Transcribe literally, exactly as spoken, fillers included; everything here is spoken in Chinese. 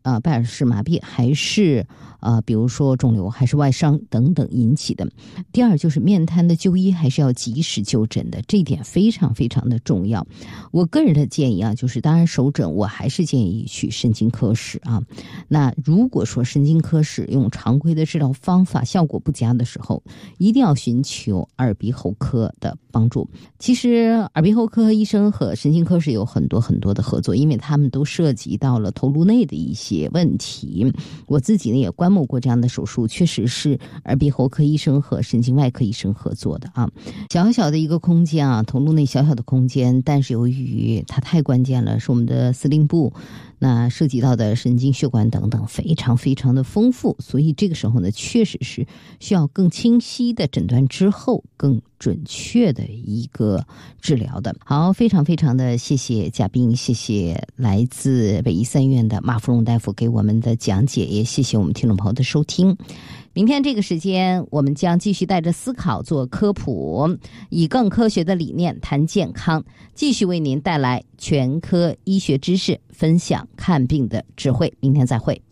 啊、呃、拜耳式麻痹，还是啊、呃、比如说肿瘤，还是外伤等等引起的。第二就是面瘫的就医还是要及时就诊的，这一点非常非常的重要。我个人的建议啊，就是当然首诊我还是建议去神经科室啊。那如果说神经科室用常规的治疗方法效果不佳的时候，一定要寻求耳鼻喉科的帮助。其实耳鼻喉科医生和神经科室有很多很多的合作，因为他们都涉及到了头颅内的一些问题。我自己呢也观摩过这样的手术，确实是耳鼻喉科医生和神经外科医生合作的啊。小小的一个空间啊，头颅内小小的空间，但是由于它太关键了，是我们的司令部，那涉及到的神经血管等等非常非常的丰富，所以这个时候呢，确实是需要更清晰的诊断之后更准确的一个治疗的。好，非常非常的谢谢嘉宾，谢谢来自北医三院的马芙蓉大夫给我们的讲解，也谢谢我们听众朋友的收听。明天这个时间，我们将继续带着思考做科普，以更科学的理念谈健康，继续为您带来全科医学知识，分享看病的智慧。明天再会。